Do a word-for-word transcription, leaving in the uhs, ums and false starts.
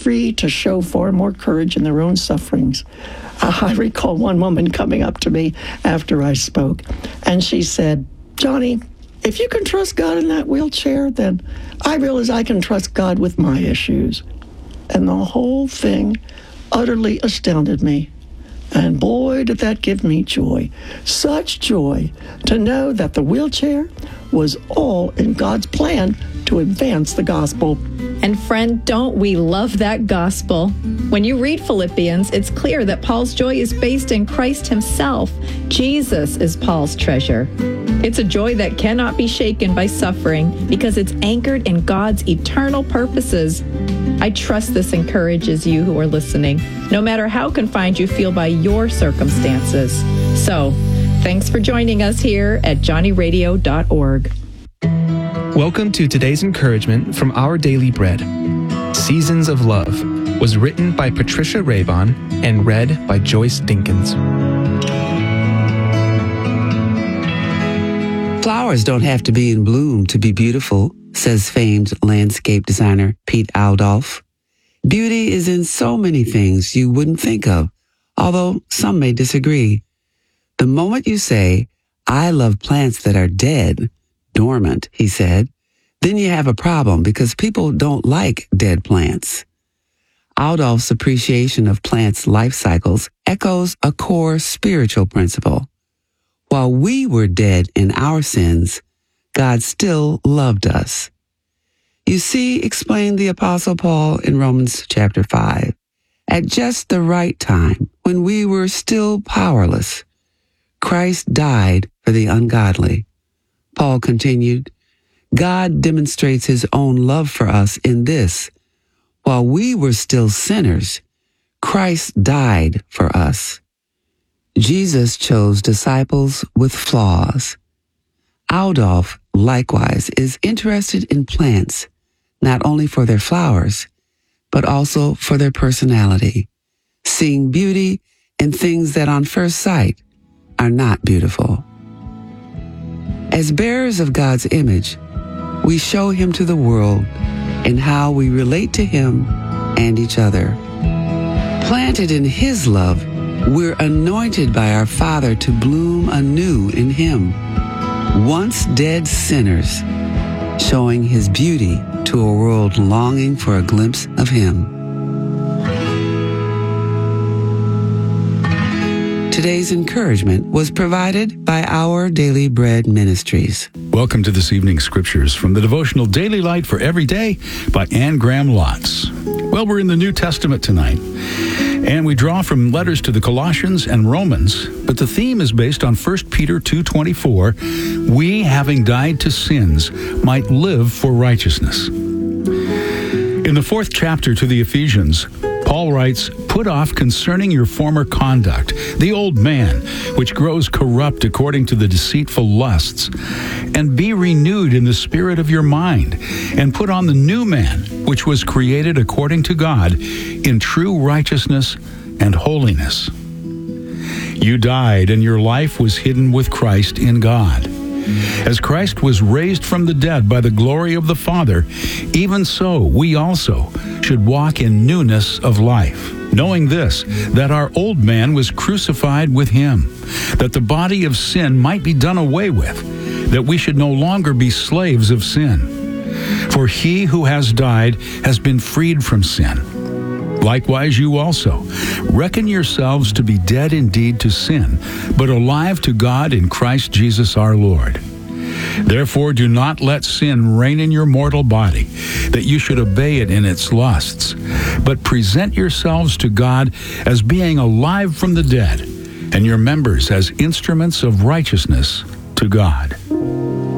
free to show far more courage in their own sufferings. Uh, I recall one woman coming up to me after I spoke, and she said, Johnny, if you can trust God in that wheelchair, then I realize I can trust God with my issues. And the whole thing utterly astounded me. And boy, did that give me joy. Such joy to know that the wheelchair was all in God's plan to advance the gospel. And friend, don't we love that gospel? When you read Philippians, it's clear that Paul's joy is based in Christ himself. Jesus is Paul's treasure. It's a joy that cannot be shaken by suffering because it's anchored in God's eternal purposes. I trust this encourages you who are listening, no matter how confined you feel by your circumstances. So, thanks for joining us here at johnny radio dot org. Welcome to today's encouragement from Our Daily Bread. Seasons of Love was written by Patricia Raybon and read by Joyce Dinkins. Flowers don't have to be in bloom to be beautiful, says famed landscape designer Pete Aldolf. Beauty is in so many things you wouldn't think of, although some may disagree. The moment you say, I love plants that are dead, dormant, he said, then you have a problem because people don't like dead plants. Aldolf's appreciation of plants' life cycles echoes a core spiritual principle. While we were dead in our sins, God still loved us. You see, explained the Apostle Paul in Romans chapter five, at just the right time, when we were still powerless, Christ died for the ungodly. Paul continued, God demonstrates his own love for us in this. While we were still sinners, Christ died for us. Jesus chose disciples with flaws. Aldolf, likewise, is interested in plants, not only for their flowers, but also for their personality, seeing beauty in things that on first sight are not beautiful. As bearers of God's image, we show him to the world in how we relate to him and each other. Planted in his love, we're anointed by our Father to bloom anew in him, once dead sinners, showing his beauty to a world longing for a glimpse of him. Today's encouragement was provided by Our Daily Bread Ministries. Welcome to this evening's scriptures from the devotional Daily Light for Every Day by Anne Graham Lotz. Well, we're in the New Testament tonight, and we draw from letters to the Colossians and Romans, but the theme is based on First Peter two twenty-four, we, having died to sins, might live for righteousness. In the fourth chapter to the Ephesians, Paul writes, put off concerning your former conduct, the old man, which grows corrupt according to the deceitful lusts, and be renewed in the spirit of your mind, and put on the new man, which was created according to God, in true righteousness and holiness. You died, and your life was hidden with Christ in God. As Christ was raised from the dead by the glory of the Father, even so we also should walk in newness of life, knowing this, that our old man was crucified with him, that the body of sin might be done away with, that we should no longer be slaves of sin. For he who has died has been freed from sin. Likewise, you also. Reckon yourselves to be dead indeed to sin, but alive to God in Christ Jesus our Lord. Therefore, do not let sin reign in your mortal body, that you should obey it in its lusts, but present yourselves to God as being alive from the dead, and your members as instruments of righteousness to God.